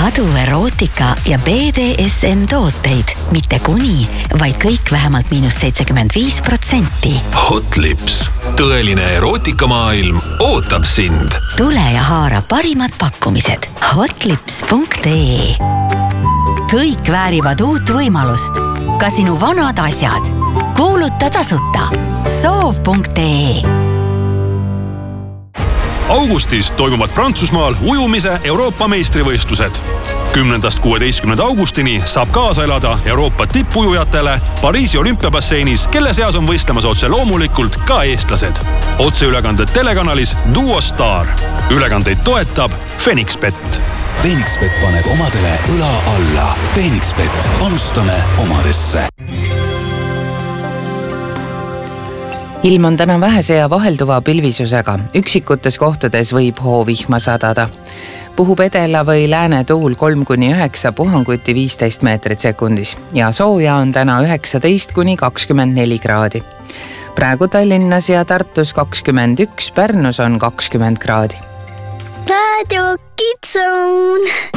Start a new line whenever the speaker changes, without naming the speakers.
sadu erootika ja BDSM tooteid, mitte kuni, vaid kõik vähemalt -75%.
Hot Lips. Tõeline erootikamaailm ootab sind.
Tule ja haara parimad pakkumised. Hotlips.ee. Kõik väärivad uut võimalust. Ka sinu vanad asjad. Kuuluta tasuta. Soov.ee.
Augustis toimuvad Prantsusmaal ujumise Euroopa meistrivõistlused. 10.–16. augustini saab kaasa elada Euroopa tippujujatele Pariisi olümpiabasseinis, kelle seas on võistlemas otse loomulikult ka eestlased. Otseülekanded telekanalis Duo Star. Ülekandeid toetab Fenixbet.
Fenixbet paneb omadele õla alla. Fenixbet, panustame omadesse.
Ilm on täna vähese ja vahelduva pilvisusega. Üksikutes kohtades võib hoovihma sadada. Puhub edela või lääne tuul 3–9, puhanguti 15 meetrit sekundis ja sooja on täna 19–24 kraadi. Praegu Tallinnas ja Tartus 21, Pärnus on 20 kraadi.
Radio Kids Zone.